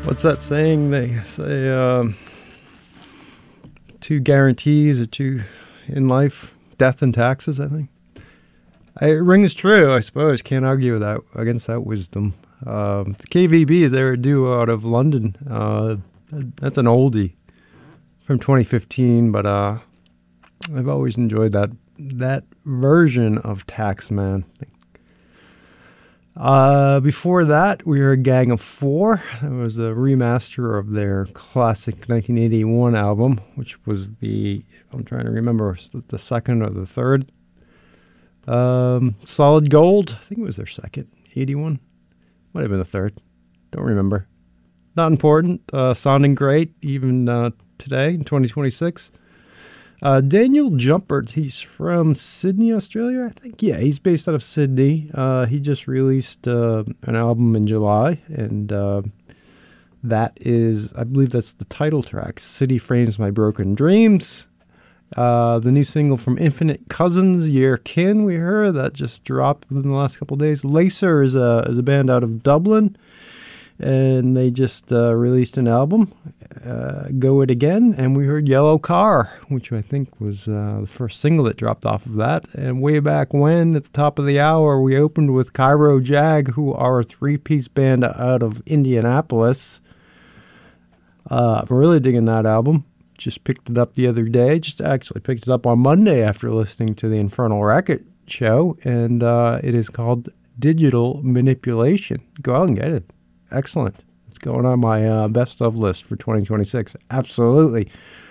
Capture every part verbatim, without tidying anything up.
What's that saying? They say um, two guarantees or two in life, death and taxes, I think. It rings true, I suppose. Can't argue with that, against that wisdom. Um, the K V B is they're a duo out of London. Uh, that's an oldie from twenty fifteen, but uh, I've always enjoyed that that version of Taxman. Uh, before that, we were a Gang of Four. That was a remaster of their classic nineteen eighty-one album, which was the, I'm trying to remember, the second or the third. Um, Solid Gold, I think it was their second, eighty-one. Might have been the third. Don't remember. Not important. Uh, sounding great, even uh, today in twenty twenty-six. Uh, Daniel Jumpert, he's from Sydney, Australia, I think. Yeah, he's based out of Sydney. Uh, he just released uh, an album in July, and uh, that is, I believe that's the title track, City Frames My Broken Dreams. Uh, the new single from Infinite Cousins, Year Kin, we heard, that just dropped within the last couple of days. Lacer is a, is a band out of Dublin, and they just uh, released an album, uh, Go It Again, and we heard Yellow Car, which I think was uh, the first single that dropped off of that. And way back when, at the top of the hour, we opened with Cairo Jag, who are a three-piece band out of Indianapolis. Uh, I'm really digging that album. Just picked it up the other day. Just actually picked it up on Monday after listening to the Infernal Racket show, and uh, it is called Digital Manipulation. Go out and get it. Excellent. It's going on my uh, best of list for twenty twenty-six. Absolutely.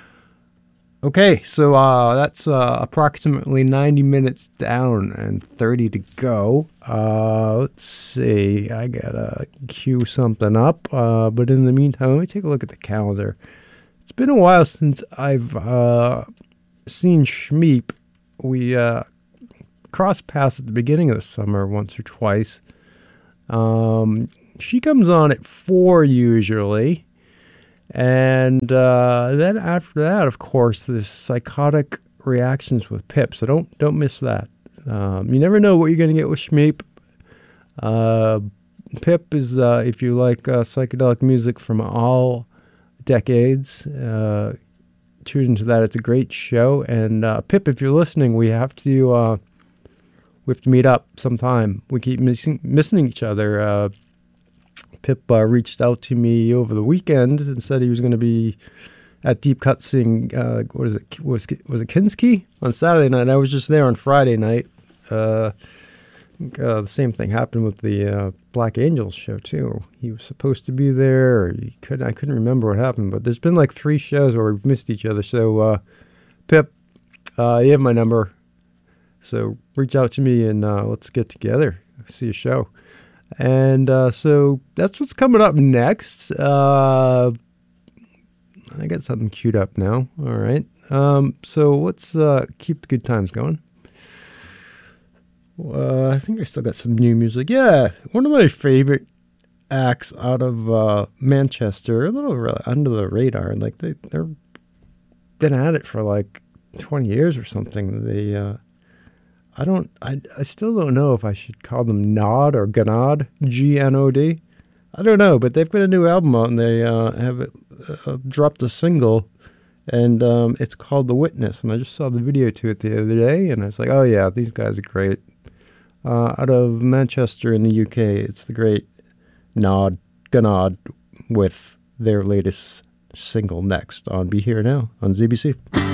Okay, so uh, that's uh, approximately ninety minutes down and thirty to go. Uh, let's see. I gotta cue something up. Uh, but in the meantime, let me take a look at the calendar. It's been a while since I've uh, seen Shmeep. We uh, crossed paths at the beginning of the summer once or twice. Um, she comes on at four usually. And uh, then after that, of course, there's Psychotic Reactions with Pip. So don't don't miss that. Um, you never know what you're going to get with Shmeep. Uh, Pip is, uh, if you like uh, psychedelic music from all decades, uh, tune into that. It's a great show. And uh, Pip, if you're listening, we have to uh, we have to meet up sometime. We keep missing missing each other. Uh, Pip uh, reached out to me over the weekend and said he was going to be at Deep Cut seeing, uh, what is it, was, was it Kinski? On Saturday night. I was just there on Friday night. Uh, I think uh, the same thing happened with the uh, Black Angels show, too. He was supposed to be there. Or he couldn't, I couldn't remember what happened, but there's been like three shows where we've missed each other. So, uh, Pip, uh, you have my number. So reach out to me and uh, let's get together, see a show. And uh, so that's what's coming up next. Uh, I got something queued up now. All right. Um, so let's uh, keep the good times going. Uh, I think I still got some new music. Yeah, one of my favorite acts out of uh, Manchester, a little under the radar. Like they, they've been at it for like twenty years or something. They... Uh, I don't, I, I still don't know if I should call them Nod or Gnod, G N O D. I don't know, but they've got a new album out and they uh, have uh, dropped a single, and um, it's called The Witness. And I just saw the video to it the other day, and I was like, oh yeah, these guys are great. Uh, out of Manchester in the U K, it's the great Nod, Gnod, with their latest single next on Be Here Now on Z B C.